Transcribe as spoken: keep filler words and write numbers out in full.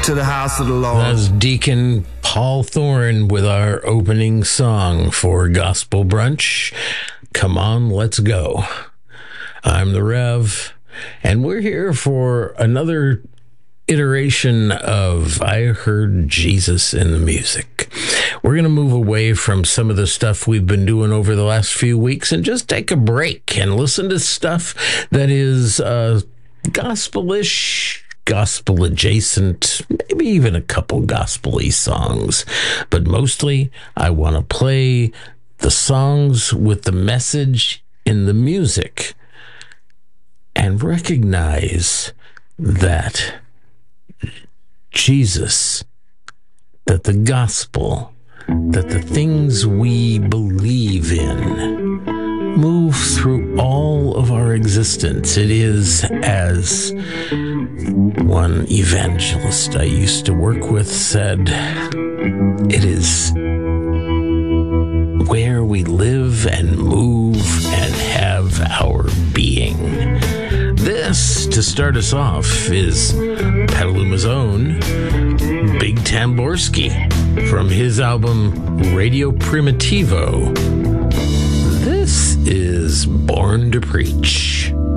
to the house of the Lord. That's Deacon Paul Thorne with our opening song for Gospel Brunch. Come on, let's go. I'm the Rev, and we're here for another iteration of I Heard Jesus in the Music. We're going to move away from some of the stuff we've been doing over the last few weeks and just take a break and listen to stuff that is uh, gospel-ish, gospel adjacent, maybe even a couple gospel-y songs. But mostly, I want to play the songs with the message in the music and recognize that Jesus, that the gospel, that the things we believe in move through all of our existence. It is, as one evangelist I used to work with said, it is where we live and move and have our being. This, to start us off, is Petaluma's own Big Tamborski from his album Radio Primitivo. This is Born to Preach.